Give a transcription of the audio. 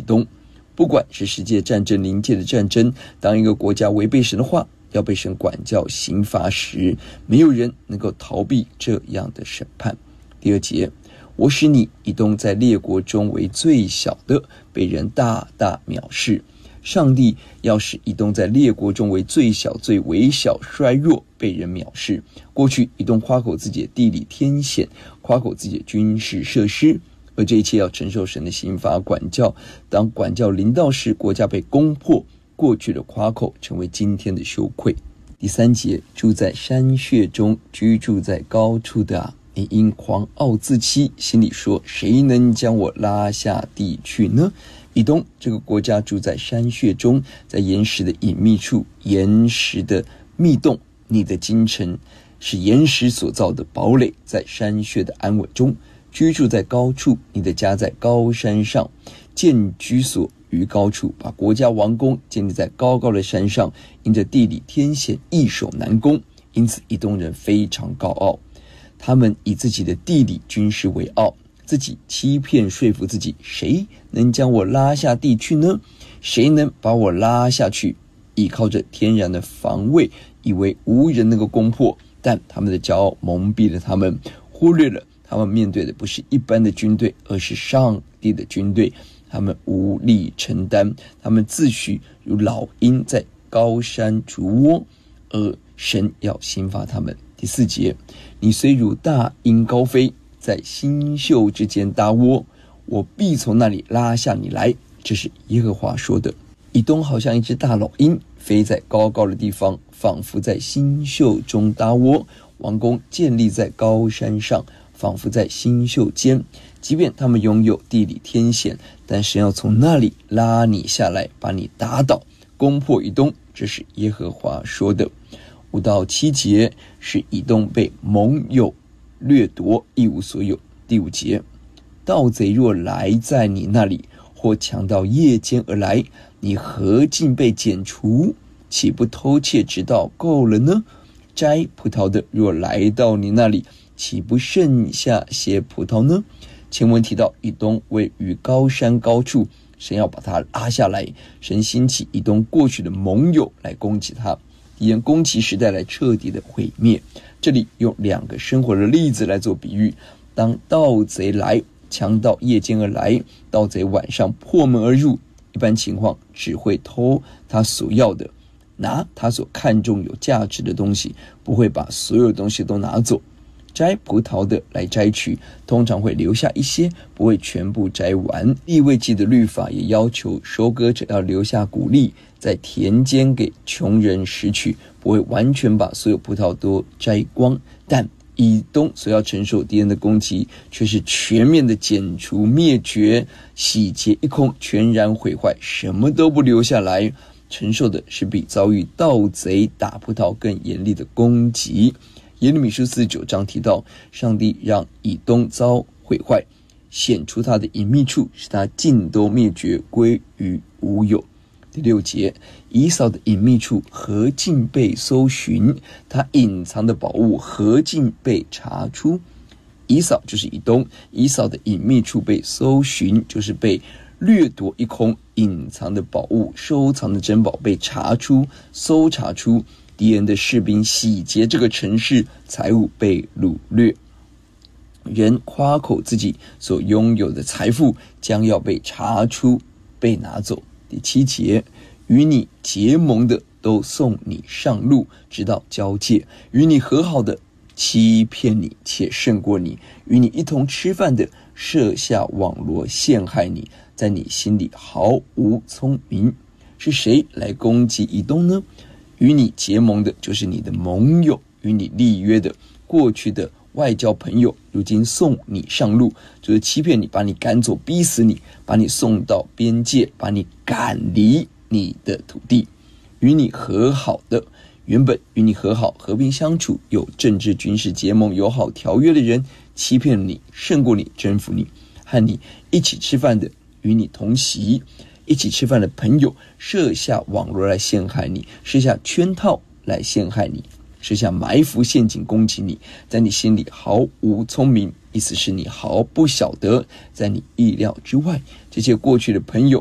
东。不管是世界战争临界的战争，当一个国家违背神的话，要被神管教刑罚时，没有人能够逃避这样的审判。第二节，我使你以东在列国中为最小的，被人大大藐视。上帝要使以东在列国中为最小、最微小、衰弱，被人藐视。过去以东夸口自己的地理天险，夸口自己的军事设施，而这一切要承受神的刑罚管教。当管教临到时，国家被攻破，过去的夸口成为今天的羞愧。第三节，住在山穴中，居住在高处的啊，你因狂傲自欺，心里说，谁能将我拉下地去呢？以东这个国家住在山穴中，在岩石的隐秘处，岩石的密洞，你的京城是岩石所造的堡垒，在山穴的安稳中，居住在高处，你的家在高山上，建居所于高处，把国家王宫建立在高高的山上，因着地理天险，易守难攻，因此以东人非常高傲，他们以自己的地理军事为傲，自己欺骗说服自己，谁能将我拉下地去呢？谁能把我拉下去？依靠着天然的防卫，以为无人能够攻破，但他们的骄傲蒙蔽了他们，忽略了他们面对的不是一般的军队，而是上帝的军队。他们无力承担，他们自诩如老鹰在高山筑窝，而神要刑罚他们。第四节，你虽如大鹰高飞，在星宿之间搭窝，我必从那里拉下你来，这是耶和华说的。以东好像一只大老鹰，飞在高高的地方，仿佛在星宿中搭窝，王宫建立在高山上，仿佛在星宿间。即便他们拥有地理天险，但神要从那里拉你下来，把你打倒，攻破以东，这是耶和华说的。5到7节是以东被盟友掠夺，一无所有。第5节，盗贼若来在你那里，或强盗夜间而来，你何竟被剪除？岂不偷窃直到够了呢？摘葡萄的若来到你那里，岂不剩下些葡萄呢？前文提到以东位于高山高处，神要把他拉下来，神兴起以东过去的盟友来攻击他，敌人攻击时代来彻底的毁灭。这里用2个生活的例子来做比喻，当盗贼来，强盗夜间而来，盗贼晚上破门而入，一般情况只会偷他所要的，拿他所看重有价值的东西，不会把所有东西都拿走。摘葡萄的来摘取，通常会留下一些，不会全部摘完。利未记的律法也要求收割者要留下谷粒，在田间给穷人拾取，不会完全把所有葡萄都摘光。但以东所要承受敌人的攻击，却是全面的剪除灭绝，洗劫一空，全然毁坏，什么都不留下来，承受的是比遭遇盗贼打葡萄更严厉的攻击。耶利米书49章提到，上帝让以东遭毁坏，显出他的隐秘处，使他尽都灭绝，归于无有。第6节，以扫的隐秘处何竟被搜寻？他隐藏的宝物何竟被查出？以扫就是以东，以扫的隐秘处被搜寻，就是被掠夺一空，隐藏的宝物、收藏的珍宝被查出、搜查出。敌人的士兵洗劫这个城市，财物被掳掠，人夸口自己所拥有的财富将要被查出，被拿走。第7节，与你结盟的都送你上路，直到交界；与你和好的欺骗你，且胜过你；与你一同吃饭的设下网罗陷害你，在你心里毫无聪明。是谁来攻击以东呢？与你结盟的就是你的盟友，与你立约的过去的外交朋友，如今送你上路，就是欺骗你，把你赶走，逼死你，把你送到边界，把你赶离你的土地。与你和好的，原本与你和好、和平相处、有政治军事结盟、友好条约的人，欺骗你，胜过你，征服你。和你一起吃饭的，与你同席一起吃饭的朋友，设下网罗来陷害你，设下圈套来陷害你，设下埋伏陷阱攻击你，在你心里毫无聪明，意思是你毫不晓得，在你意料之外。这些过去的朋友